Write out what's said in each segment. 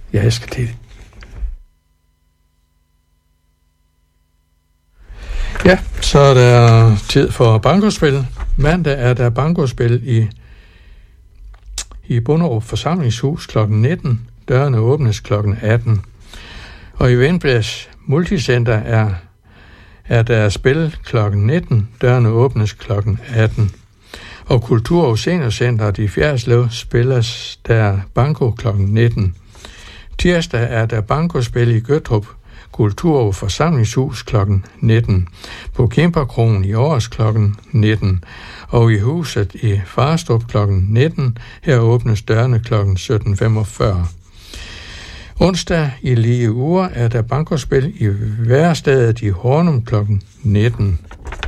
jeg skal til det. Ja, så er der tid for bankospil. Mandag er der bankospil i Bonderup Forsamlingshus kl. 19. Dørene åbnes kl. 18. Og i Vindblæs Multicenter er der spil kl. 19. Dørene åbnes kl. 18. Og Kultur- og Seniorcentret i Fjerdslev spilles der banko kl. 19. Tirsdag er der bankospil i Gøttrup Kultur- og Forsamlingshus kl. 19. På Kæmperkrogen i Års kl. 19. Og i huset i Farstrup kl. 19. Her åbnes dørene kl. 17.45. Onsdag i lige uger er der bankospil i Værstedet i Hornum kl. 19.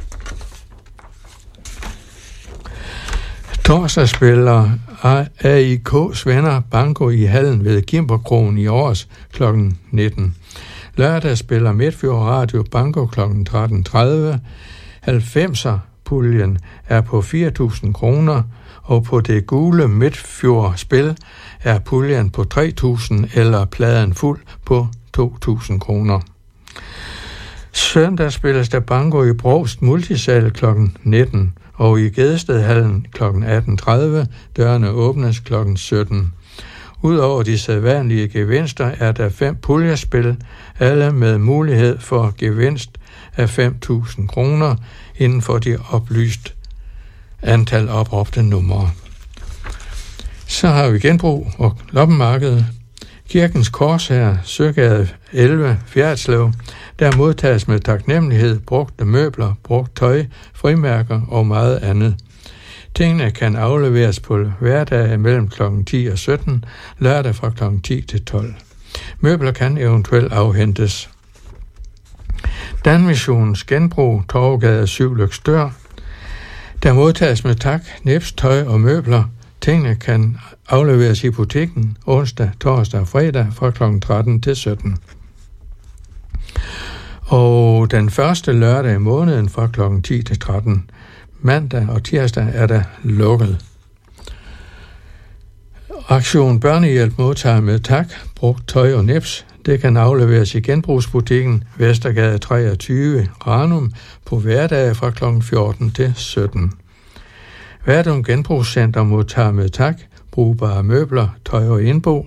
Torsdag spiller AIK's venner banko i hallen ved Kæmperkrogen i Års kl. 19. Lørdag spiller Midtfjord Radio banko kl. 13.30. 90'er-puljen er på 4.000 kroner, og på det gule Midtfjord-spil er puljen på 3.000 eller pladen fuld på 2.000 kroner. Søndag spilles der banko i Brovst Multisal kl. 19, og i Gedestedhallen kl. 18.30. Dørene åbnes kl. 17. Udover de sædvanlige gevinster er der 5 puljespil, alle med mulighed for gevinst af 5.000 kroner inden for de oplyst antal opråbte numre. Så har vi genbrug og loppemarkedet. Kirkens Korshær, Søgade 11, Fjerdslev, der modtages med taknemmelighed brugte møbler, brugt tøj, frimærker og meget andet. Tingene kan afleveres på hverdage mellem kl. 10 og 17, lørdag fra kl. 10 til 12. Møbler kan eventuelt afhentes. Danmissionens genbrug, Torvegade 7 Løgstør, der modtages med tak, nips, tøj og møbler. Tingene kan afleveres i butikken onsdag, torsdag og fredag fra kl. 13 til 17. Og den første lørdag i måneden fra kl. 10 til 13. Mandag og tirsdag er der lukket. Aktion Børnehjælp modtager med tak, brugt tøj og nips. Det kan afleveres i genbrugsbutikken Vestergade 23, Ranum, på hverdage fra kl. 14 til 17. Verdum Genbrugscenter modtager med tak, brugbare møbler, tøj og indbo.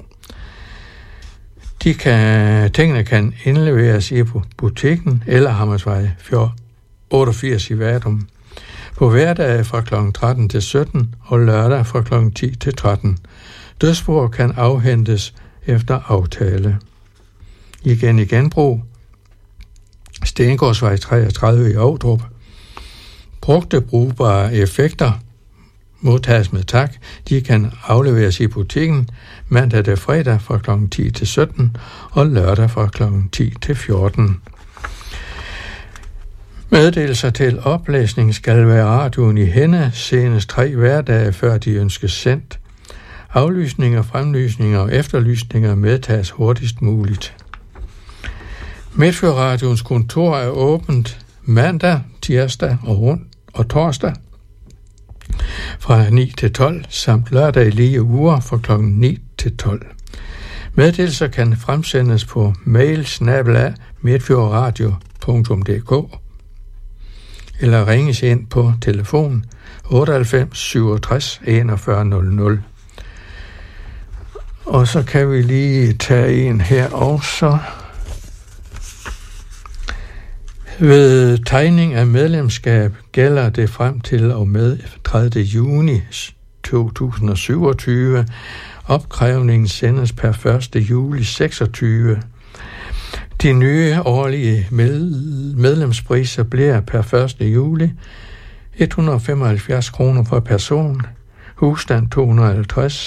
Tingene kan indleveres i butikken eller Hammersvej 88 i Verdum. På hverdage fra kl. 13 til 17 og lørdag fra kl. 10 til 13. Dødsboer kan afhentes efter aftale. Igen i genbrug. Stengårdsvej 33 i Ovdrup. Brugte brugbare effekter modtages med tak. De kan afleveres i butikken mandag til fredag fra kl. 10 til 17 og lørdag fra kl. 10 til 14. Meddelelser til oplæsning skal være radioen i hænde senest 3 hverdage, før de ønskes sendt. Aflysninger, fremlysninger og efterlysninger medtages hurtigst muligt. Midtfjord Radions kontor er åbent mandag, tirsdag og torsdag fra 9 til 12, samt lørdag i lige uger fra kl. 9 til 12. Meddelelser kan fremsendes på mail@midtfjordradio.dk eller ringes ind på telefon 98 67 41 00. Og så kan vi lige tage en her også. Ved tegning af medlemskab gælder det frem til og med 30. juni 2027. Opkrævningen sendes per 1. juli 26. De nye årlige medlemspriser bliver per 1. juli 175 kroner per person, husstand 250,